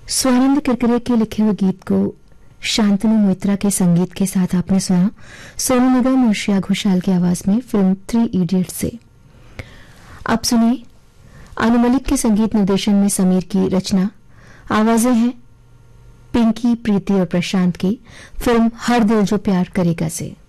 स्वानंद किरकिरे के लिखे हुए गीत को शांतनु मोइत्रा के संगीत के साथ आपने सुना सोनू निगम और श्रेया घोषाल की आवाज में फिल्म 3 इडियट्स से। अब सुनिए अनु मलिक के संगीत निर्देशन में समीर की रचना, आवाजें हैं पिंकी, प्रीति और प्रशांत की, फिल्म हर दिल जो प्यार करेगा से।